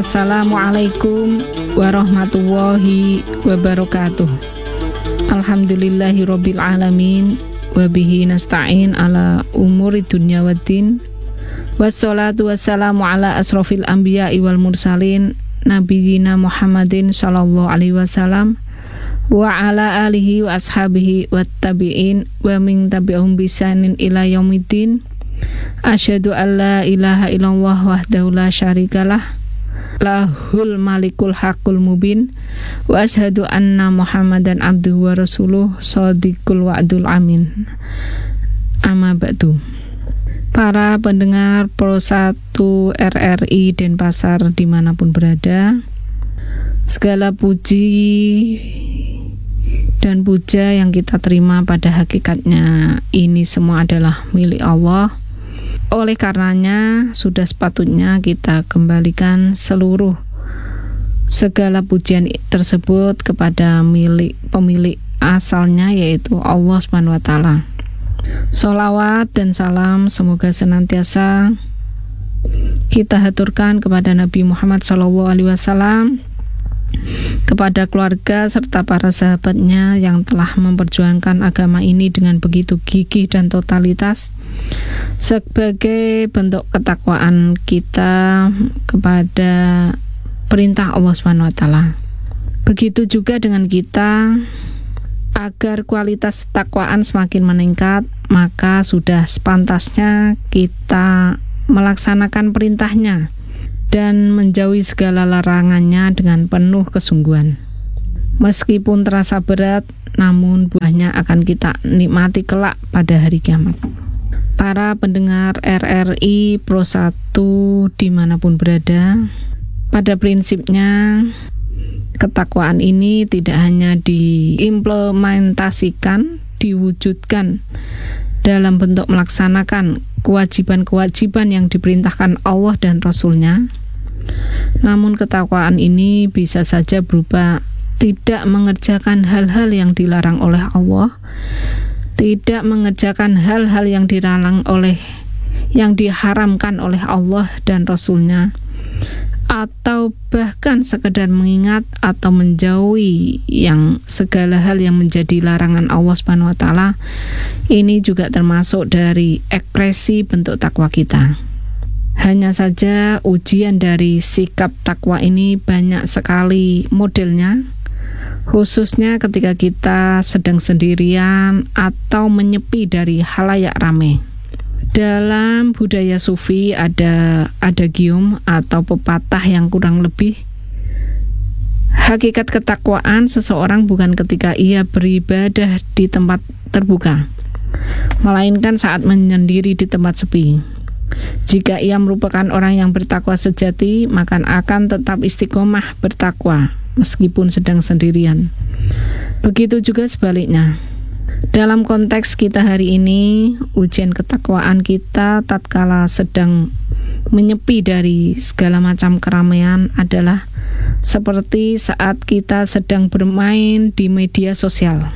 Assalamualaikum warahmatullahi wabarakatuh. Alhamdulillahirabbil alamin wa bihi nasta'in ala umuri dunya waddin. Wassalatu wassalamu ala asrofil anbiya'i wal mursalin nabiyina Muhammadin sallallahu alaihi wasallam wa ala alihi wa ashabihi wat tabi'in wa min tabi'ahum bisanin ila yaumiddin. Asyhadu an la ilaha illallah wahdahu la syarikalah lahul malikul haqqul mubin wa asyhadu anna Muhammadan abduhu wa rasuluh shadiqul wa'dul amin. Amma ba'du. Para pendengar Pro 1 RRI Denpasar dimanapun berada, segala puji dan puja yang kita terima pada hakikatnya ini semua adalah milik Allah. Oleh karenanya sudah sepatutnya kita kembalikan seluruh segala pujian tersebut kepada pemilik asalnya, yaitu Allah Subhanahu wa taala. Sholawat dan salam semoga senantiasa kita haturkan kepada Nabi Muhammad SAW, kepada keluarga serta para sahabatnya yang telah memperjuangkan agama ini dengan begitu gigih dan totalitas sebagai bentuk ketakwaan kita kepada perintah Allah Subhanahu wa taala. Begitu juga dengan kita, agar kualitas takwaan semakin meningkat, maka sudah sepantasnya kita melaksanakan perintahnya dan menjauhi segala larangannya dengan penuh kesungguhan. Meskipun terasa berat, namun buahnya akan kita nikmati kelak pada hari kiamat. Para pendengar RRI Pro 1 dimanapun berada, pada prinsipnya ketakwaan ini tidak hanya diimplementasikan, diwujudkan dalam bentuk melaksanakan kewajiban-kewajiban yang diperintahkan Allah dan Rasul-Nya, namun ketakwaan ini bisa saja berupa tidak mengerjakan hal-hal yang dilarang oleh Allah, tidak mengerjakan hal-hal yang diharamkan oleh Allah dan Rasul-Nya, atau bahkan sekedar mengingat atau menjauhi segala hal yang menjadi larangan Allah Subhanahu wa taala. Ini juga termasuk dari ekspresi bentuk takwa kita. Hanya saja ujian dari sikap takwa ini banyak sekali modelnya, khususnya ketika kita sedang sendirian atau menyepi dari halayak ramai. Dalam budaya sufi ada adagium atau pepatah yang kurang lebih, hakikat ketakwaan seseorang bukan ketika ia beribadah di tempat terbuka, melainkan saat menyendiri di tempat sepi. Jika ia merupakan orang yang bertakwa sejati, maka akan tetap istiqomah bertakwa meskipun sedang sendirian. Begitu juga sebaliknya. Dalam konteks kita hari ini, ujian ketakwaan kita tatkala sedang menyepi dari segala macam keramaian adalah seperti saat kita sedang bermain di media sosial.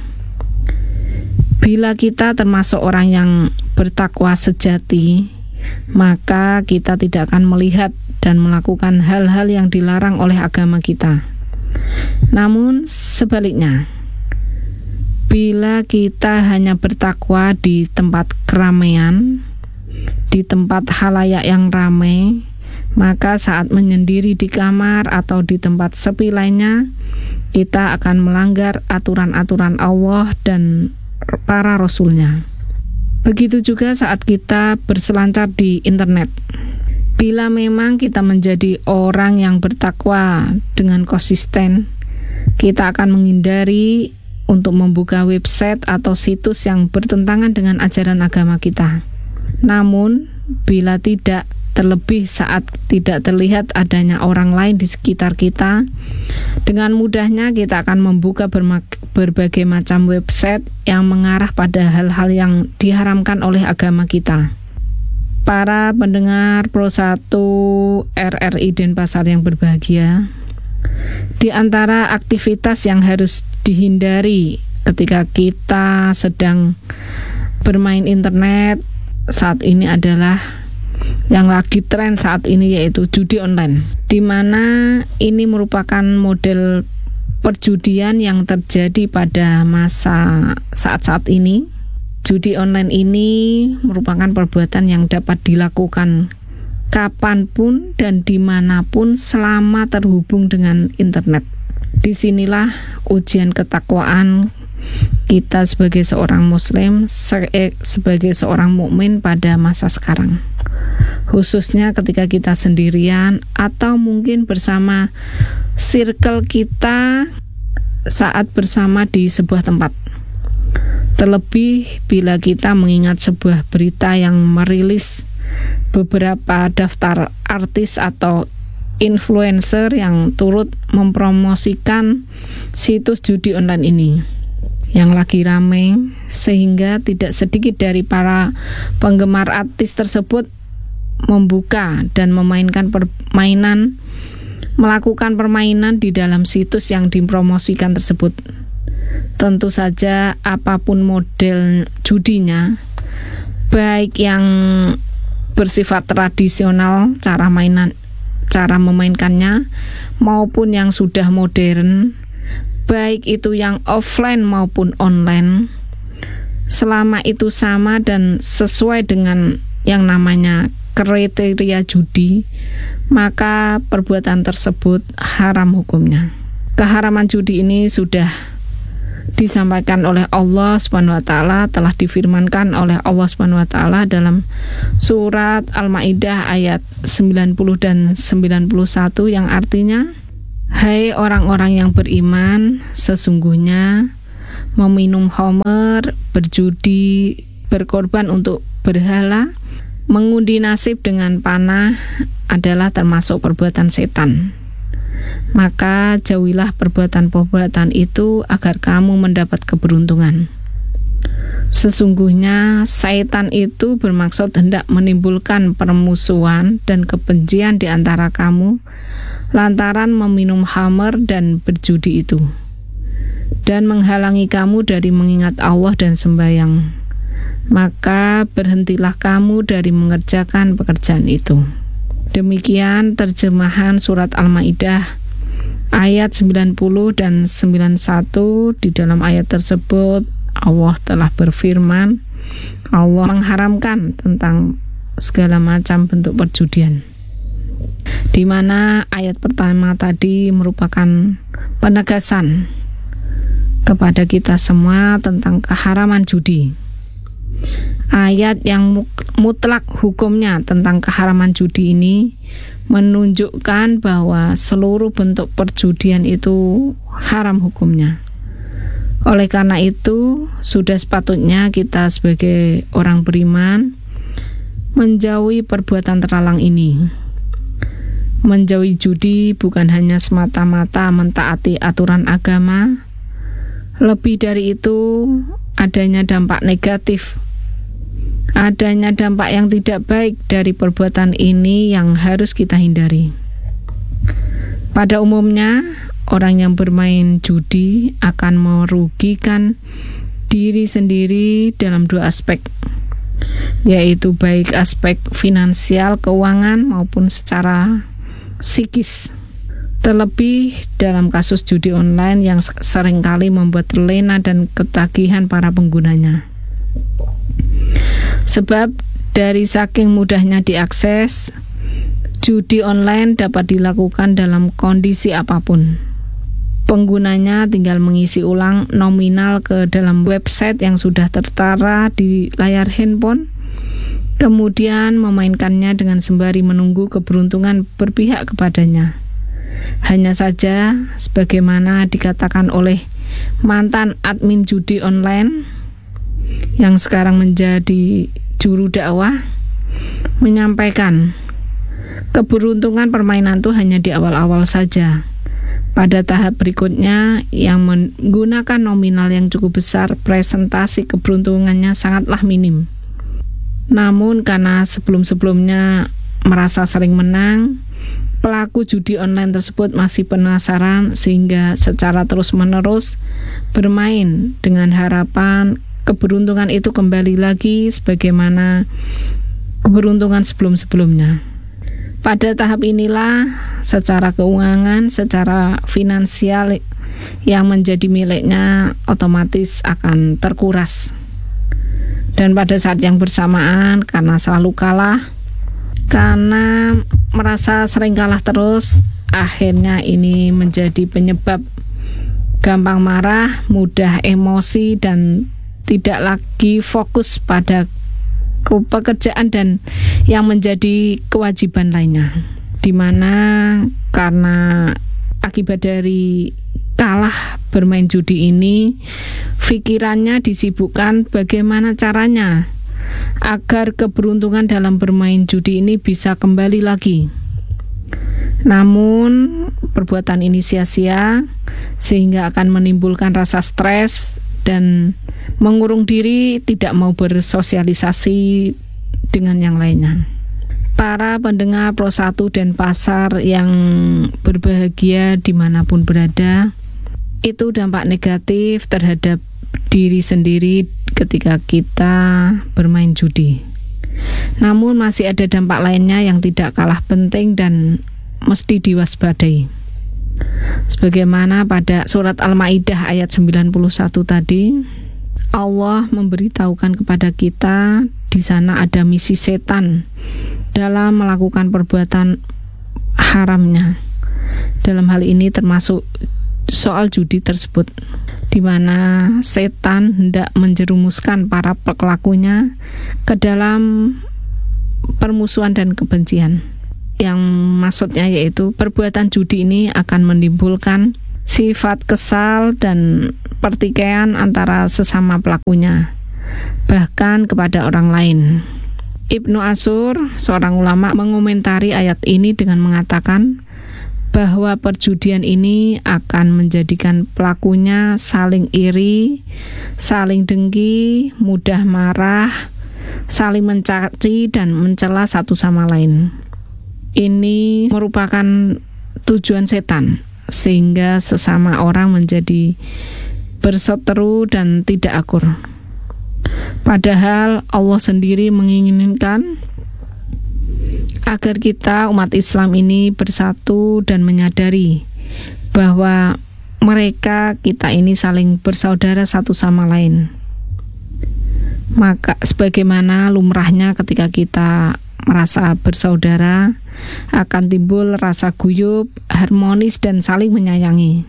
Bila kita termasuk orang yang bertakwa sejati, maka kita tidak akan melihat dan melakukan hal-hal yang dilarang oleh agama kita. Namun sebaliknya, bila kita hanya bertakwa di tempat keramaian, di tempat halayak yang ramai, maka saat menyendiri di kamar atau di tempat sepi lainnya, kita akan melanggar aturan-aturan Allah dan para Rasul-Nya. Begitu juga saat kita berselancar di internet. Bila memang kita menjadi orang yang bertakwa dengan konsisten, kita akan menghindari untuk membuka website atau situs yang bertentangan dengan ajaran agama kita. Namun, bila tidak, terlebih saat tidak terlihat adanya orang lain di sekitar kita, dengan mudahnya kita akan membuka berbagai macam website yang mengarah pada hal-hal yang diharamkan oleh agama kita. Para pendengar Pro 1 RRI Denpasar yang berbahagia, di antara aktivitas yang harus dihindari ketika kita sedang bermain internet saat ini adalah yang lagi tren saat ini, yaitu judi online, di mana ini merupakan model perjudian yang terjadi pada masa saat-saat ini. Judi online ini merupakan perbuatan yang dapat dilakukan kapanpun dan dimanapun selama terhubung dengan internet. Disinilah ujian ketakwaan kita sebagai seorang muslim, sebagai seorang mukmin pada masa sekarang, khususnya ketika kita sendirian atau mungkin bersama circle kita saat bersama di sebuah tempat. Terlebih bila kita mengingat sebuah berita yang merilis beberapa daftar artis atau influencer yang turut mempromosikan situs judi online ini yang lagi rame, sehingga tidak sedikit dari para penggemar artis tersebut membuka dan melakukan permainan di dalam situs yang dipromosikan tersebut. Tentu saja apapun model judinya, baik yang bersifat tradisional cara memainkannya maupun yang sudah modern, baik itu yang offline maupun online, selama itu sama dan sesuai dengan yang namanya kriteria judi, maka perbuatan tersebut haram hukumnya. Keharaman judi ini sudah disampaikan oleh Allah Subhanahu wa taala, telah difirmankan oleh Allah Subhanahu wa taala dalam surat Al-Maidah ayat 90 dan 91 yang artinya, hai orang-orang yang beriman, sesungguhnya meminum khamr, berjudi, berkorban untuk berhala, mengundi nasib dengan panah adalah termasuk perbuatan setan. Maka jauhilah perbuatan-perbuatan itu agar kamu mendapat keberuntungan. Sesungguhnya syaitan itu bermaksud hendak menimbulkan permusuhan dan kebencian di antara kamu lantaran meminum khamr dan berjudi itu, dan menghalangi kamu dari mengingat Allah dan sembahyang. Maka berhentilah kamu dari mengerjakan pekerjaan itu. Demikian terjemahan surat Al-Maidah ayat 90 dan 91. Di dalam ayat tersebut Allah telah berfirman, Allah mengharamkan tentang segala macam bentuk perjudian, di mana ayat pertama tadi merupakan penegasan kepada kita semua tentang keharaman judi. Ayat yang mutlak hukumnya tentang keharaman judi ini menunjukkan bahwa seluruh bentuk perjudian itu haram hukumnya. Oleh karena itu, sudah sepatutnya kita sebagai orang beriman menjauhi perbuatan terlarang ini. Menjauhi judi bukan hanya semata-mata mentaati aturan agama, lebih dari itu adanya dampak negatif, adanya dampak yang tidak baik dari perbuatan ini yang harus kita hindari. Pada umumnya, orang yang bermain judi akan merugikan diri sendiri dalam dua aspek, yaitu baik aspek finansial, keuangan, maupun secara psikis. Terlebih dalam kasus judi online yang seringkali membuat terlena dan ketagihan para penggunanya. Sebab dari saking mudahnya diakses, judi online dapat dilakukan dalam kondisi apapun. Penggunanya tinggal mengisi ulang nominal ke dalam website yang sudah tertara di layar handphone, kemudian memainkannya dengan sembari menunggu keberuntungan berpihak kepadanya. Hanya saja, sebagaimana dikatakan oleh mantan admin judi online yang sekarang menjadi juru dakwah, menyampaikan, keberuntungan permainan itu hanya di awal-awal saja. Pada tahap berikutnya yang menggunakan nominal yang cukup besar, presentasi keberuntungannya sangatlah minim. Namun karena sebelum-sebelumnya merasa sering menang, pelaku judi online tersebut masih penasaran sehingga secara terus-menerus bermain dengan harapan keberuntungan itu kembali lagi sebagaimana keberuntungan sebelum-sebelumnya. Pada tahap inilah secara keuangan, secara finansial yang menjadi miliknya otomatis akan terkuras. Dan pada saat yang bersamaan, karena selalu kalah, karena merasa sering kalah terus, akhirnya ini menjadi penyebab gampang marah, mudah emosi, dan tidak lagi fokus pada pekerjaan dan yang menjadi kewajiban lainnya. Dimana karena akibat dari kalah bermain judi ini, pikirannya disibukkan bagaimana caranya agar keberuntungan dalam bermain judi ini bisa kembali lagi. Namun perbuatan ini sia-sia sehingga akan menimbulkan rasa stres dan mengurung diri, tidak mau bersosialisasi dengan yang lainnya. Para pendengar Pro 1 dan Pasar yang berbahagia dimanapun berada, itu dampak negatif terhadap diri sendiri ketika kita bermain judi. Namun masih ada dampak lainnya yang tidak kalah penting dan mesti diwaspadai. Sebagaimana pada surat Al-Maidah ayat 91 tadi, Allah memberitahukan kepada kita di sana ada misi setan dalam melakukan perbuatan haramnya. Dalam hal ini termasuk soal judi tersebut, di mana setan hendak menjerumuskan para pelakunya ke dalam permusuhan dan kebencian. Yang maksudnya yaitu perbuatan judi ini akan menimbulkan sifat kesal dan pertikaian antara sesama pelakunya, bahkan kepada orang lain. Ibnu Ashur, seorang ulama, mengomentari ayat ini dengan mengatakan bahwa perjudian ini akan menjadikan pelakunya saling iri, saling dengki, mudah marah, saling mencaci dan mencela satu sama lain. Ini merupakan tujuan setan, sehingga sesama orang menjadi berseteru dan tidak akur. Padahal Allah sendiri menginginkan agar kita umat Islam ini bersatu dan menyadari bahwa kita ini saling bersaudara satu sama lain. Maka sebagaimana lumrahnya ketika kita merasa bersaudara, akan timbul rasa guyup, harmonis dan saling menyayangi.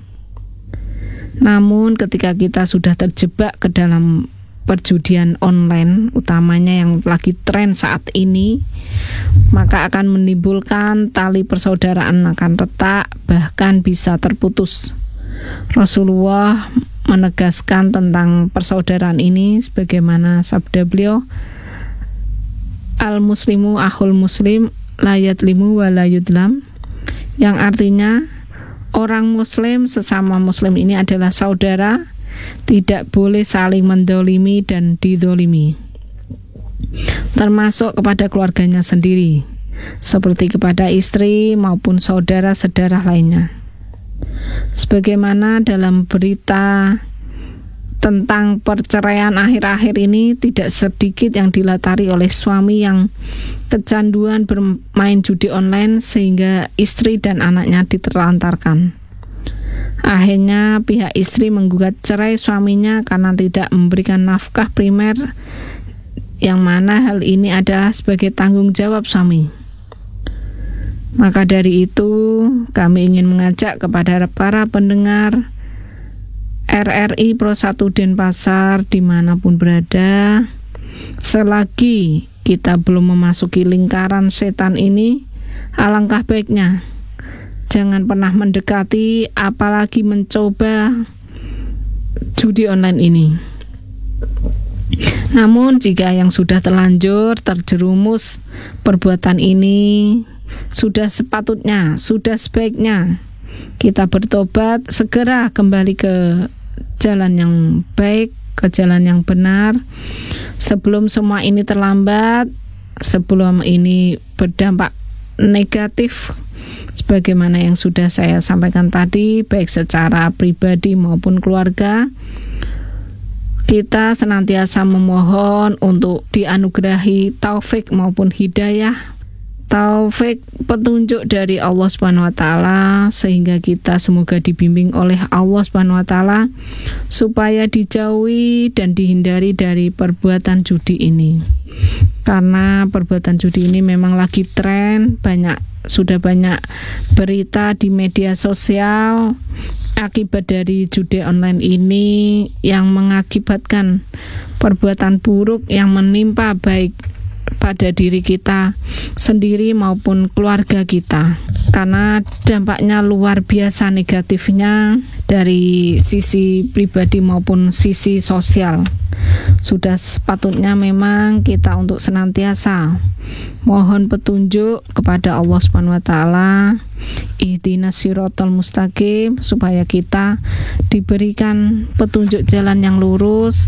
Namun ketika kita sudah terjebak ke dalam perjudian online, utamanya yang lagi tren saat ini, maka akan menimbulkan tali persaudaraan akan retak, bahkan bisa terputus. Rasulullah menegaskan tentang persaudaraan ini sebagaimana sabda beliau, al-muslimu akhul muslim la yadlimu wa la yudlam, yang artinya orang muslim sesama muslim ini adalah saudara, tidak boleh saling mendolimi dan didolimi, termasuk kepada keluarganya sendiri, seperti kepada istri maupun saudara-saudara lainnya. Sebagaimana dalam berita tentang perceraian akhir-akhir ini, tidak sedikit yang dilatari oleh suami yang kecanduan bermain judi online sehingga istri dan anaknya diterlantarkan. Akhirnya pihak istri menggugat cerai suaminya karena tidak memberikan nafkah primer, yang mana hal ini adalah sebagai tanggung jawab suami. Maka dari itu kami ingin mengajak kepada para pendengar RRI Pro 1 Denpasar dimanapun berada, selagi kita belum memasuki lingkaran setan ini, alangkah baiknya jangan pernah mendekati apalagi mencoba judi online ini. Namun jika yang sudah terlanjur terjerumus perbuatan ini, sudah sepatutnya, sudah sebaiknya kita bertobat, segera kembali ke jalan yang baik, ke jalan yang benar, sebelum semua ini terlambat, sebelum ini berdampak negatif sebagaimana yang sudah saya sampaikan tadi, baik secara pribadi maupun keluarga. kita senantiasa memohon untuk dianugerahi taufik maupun hidayah, taufik petunjuk dari Allah Subhanahu wa taala, sehingga kita semoga dibimbing oleh Allah Subhanahu wa taala supaya dijauhi dan dihindari dari perbuatan judi ini. Karena perbuatan judi ini memang lagi tren, sudah banyak berita di media sosial akibat dari judi online ini yang mengakibatkan perbuatan buruk yang menimpa baik pada diri kita sendiri maupun keluarga kita, karena dampaknya luar biasa negatifnya dari sisi pribadi maupun sisi sosial. Sudah sepatutnya memang kita untuk senantiasa mohon petunjuk kepada Allah Subhanahu wa taala, ihdinas siratal mustaqim, supaya kita diberikan petunjuk jalan yang lurus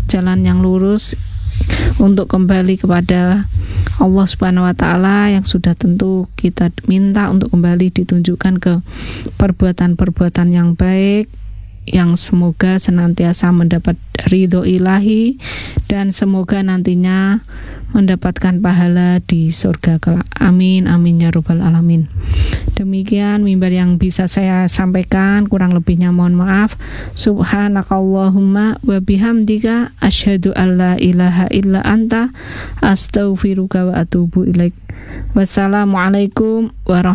untuk kembali kepada Allah Subhanahu wa taala, yang sudah tentu kita minta untuk kembali ditunjukkan ke perbuatan-perbuatan yang baik, yang semoga senantiasa mendapat ridho ilahi dan semoga nantinya mendapatkan pahala di surga kelak. Amin amin ya rabbal alamin. Demikian mimbar yang bisa saya sampaikan, kurang lebihnya mohon maaf. Subhanakallahumma wa bihamdika asyhadu an la ilaha illa anta astaghfiruka wa atubu ilaik. Wassalamualaikum warahmatullahi